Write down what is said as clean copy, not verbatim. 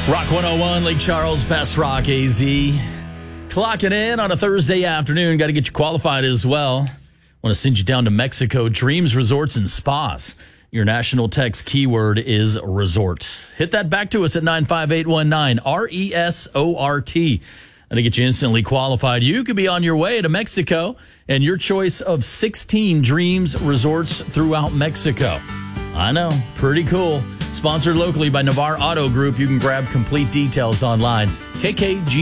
Rock 101, Lake Charles, Best Rock AZ. Clocking in on a Thursday afternoon. Got to get you qualified as well. Want to send you down to Mexico. Dreams Resorts and Spas. Your national text keyword is resort. Hit that back to us at 95819, RESORT. And to get you instantly qualified, you could be on your way to Mexico and your choice of 16 Dreams Resorts throughout Mexico. I know, pretty cool. Sponsored locally by Navarre Auto Group. You can grab complete details online. KKG